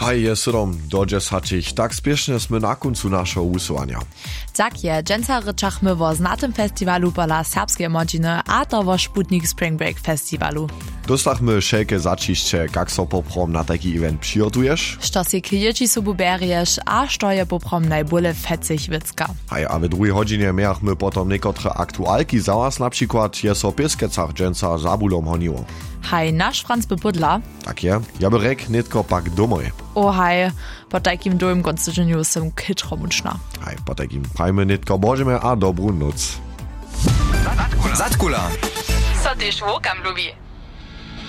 Hej, je 7:10. Tak spiesznie sme na końcu naszego usuwania. Tak je, dżęca ryczachmy o znatym festiwalu pola serbskie modziny, a to o Sputnik Spring Break festiwalu. Dostachmy wszelkie zaciście, jak so poprom na taki event przygotujesz? Što si klienci sobu berieš, a što je poprom najbole fetzich witzka. Hej, a w drugiej godzinie miachmy potom niekotre aktualki za was, na przykład je so pieskecach dżęca zabulom honiło. Hej, nasz Franz bebudla. Tak je, ja by rek nitko pak domoj. O hej, po takim doim konstytucioniu sem kitromuczna. Hej, po takim prajmy nitko bożemy a dobrú noc. Zatkula. Co tyś łukam lubi?